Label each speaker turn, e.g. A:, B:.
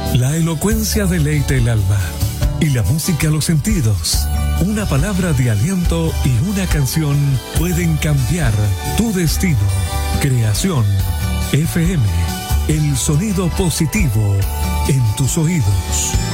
A: La elocuencia deleita el alma y la música los sentidos. Una palabra de aliento y una canción pueden cambiar tu destino. Creación FM, el sonido positivo en tus oídos.